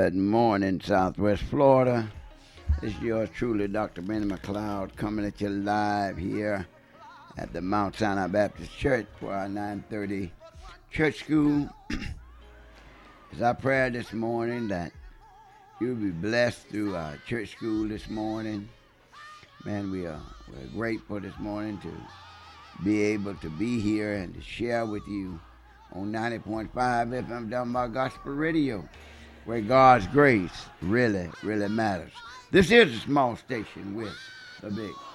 Good morning, Southwest Florida. This is yours truly, Dr. Benny McLeod, coming at you live here at the Mount Sinai Baptist Church for our 9:30 church school. It's our prayer this morning that you'll be blessed through our church school this morning. Man, we're grateful this morning to be able to be here and to share with you on 90.5 FM Dunbar Gospel Radio, where God's grace really, really matters. This is a small station with a big